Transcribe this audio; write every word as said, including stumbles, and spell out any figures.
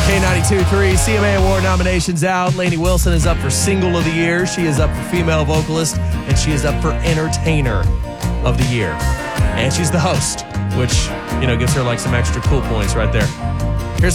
K ninety-two point three C M A Award nominations out. Lainey Wilson is up for Single of the Year. She is up for Female Vocalist. And she is up for Entertainer of the Year. And she's the host, which, you know, gives her like some extra cool points right there.